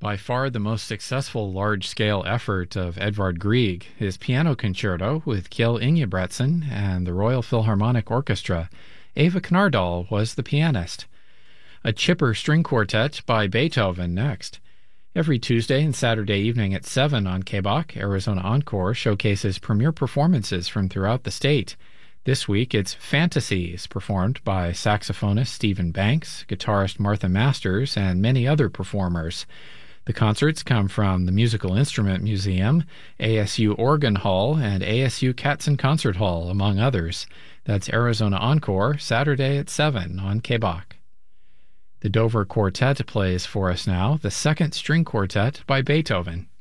By far the most successful large-scale effort of Edvard Grieg, his piano concerto with Kjell Ingebretsen and the Royal Philharmonic Orchestra. Eva Knardal was the pianist. A chipper string quartet by Beethoven next. Every Tuesday and Saturday evening at 7 on KBOK, Arizona Encore showcases premiere performances from throughout the state. This week it's Fantasies, performed by saxophonist Stephen Banks, guitarist Martha Masters, and many other performers. The concerts come from the Musical Instrument Museum, ASU Organ Hall, and ASU Katzen Concert Hall, among others. That's Arizona Encore, Saturday at 7 on KBOK. The Dover Quartet plays for us now, the Second String Quartet by Beethoven.